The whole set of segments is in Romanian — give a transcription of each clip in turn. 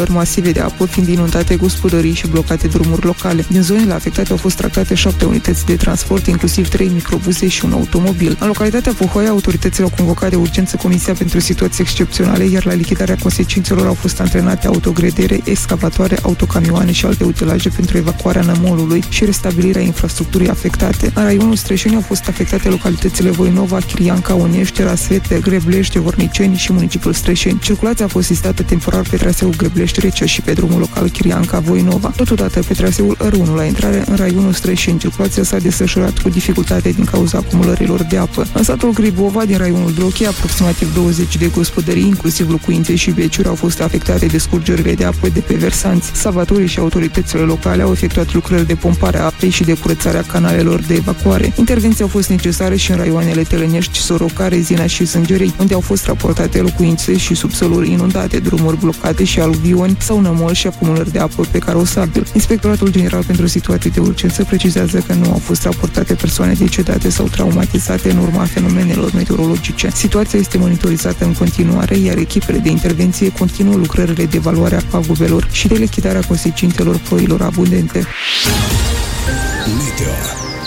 masive de apă, fiind inundate gospodării și blocate drumuri locale. Din zonele afectate au fost tractate 7 unități de transport, inclusiv 3 microbuze și un automobil. În localitatea Puhoia, autoritățile au convocat de urgență Comisia pentru Situații Excepționale, iar la lichidarea consecințelor au fost antrenate autogredere, excavatoare, autocamioane și alte utilaje pentru evacuarea nămolului și restabilirea infrastructurii afectate. În raionul Strășeni au fost afectate localitățile Voinova, Chirianca, Unești, Rasete, Greblești, Vorniceni și municipiul Strășeni. Circulația a fost sistată temporar pe traseul Greblești-Recea și pe drumul local Chirianca-Voinova. Totodată, pe traseul R1 la intrare în raionul Strășeni, circulația s-a desfășurat cu dificultate din cauza acumulărilor de apă. În satul Gribova, din raionul Drochia, aproximativ 20 de gospodării, inclusiv locuințe și veciuri, au fost afectate de scurgerile de apă de pe versanți. Salvatorii și autoritățile locale au efectuat lucrări de pompare a apei și de curățarea canalelor de evacuare. Intervenții au fost necesare și în raioanele Telenești, Soroca, Rezina și Sângerei, unde au fost raportate locuințe și subsoluri inundate, drumuri blocate și aluvioni sau nămol și acumulări de apă pe carosabil. Inspectoratul General pentru Situații de Urgență precizează că nu au fost raportate persoane decedate sau traumatizate în urma fenomenelor meteorologice. Situația este monitorizată în continuare, iar echipele de intervenție continuă lucrările de evaluare a pagubelor și de lichidarea consecințelor ploilor abundente. Meteo.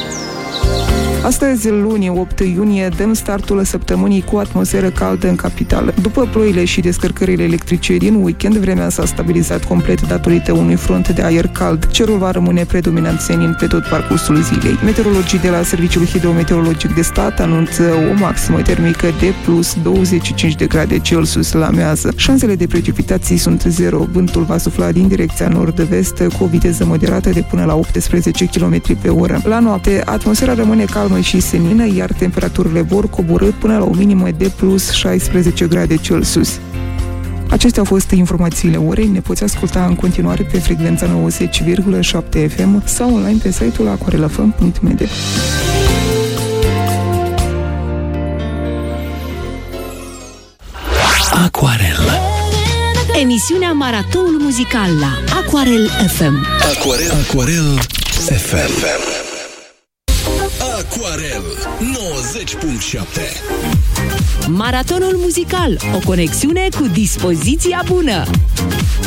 Astăzi, luni, 8 iunie, dăm startul săptămânii cu atmosferă caldă în capitală. După ploile și descărcările electrice din weekend, vremea s-a stabilizat complet datorită unui front de aer cald. Cerul va rămâne predominant senin pe tot parcursul zilei. Meteorologii de la Serviciul Hidrometeorologic de Stat anunță o maximă termică de plus 25 de grade Celsius la amiază. Șansele de precipitații sunt 0. Vântul va sufla din direcția nord-vest cu o viteză moderată de până la 18 km pe oră. La noapte, atmosfera rămâne calmă și senină, iar temperaturile vor coborî până la o minimă de plus 16 grade Celsius. Acestea au fost informațiile orei. Ne poți asculta în continuare pe frecvența 90,7 FM sau online pe site-ul aquarelafm.md. Aquarel. Emisiunea Maratonul Muzical la Aquarel FM. Aquarel FM. Aquarel 90.7. Maratonul Muzical, o conexiune cu dispoziția bună.